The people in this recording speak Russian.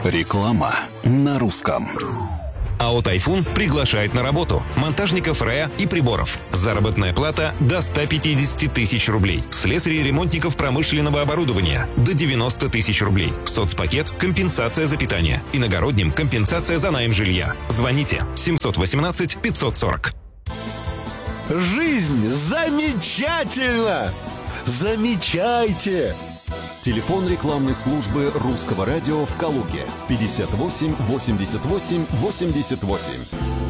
Реклама на русском. АО «Тайфун» приглашает на работу монтажников РЭА и приборов. Заработная плата до 150 тысяч рублей. Слесарей и ремонтников промышленного оборудования до 90 тысяч рублей. Соцпакет – компенсация за питание. Иногородним – компенсация за найм жилья. Звоните 718 540. Жизнь замечательна! Замечайте! Телефон рекламной службы Русского радио в Калуге 58 88 88.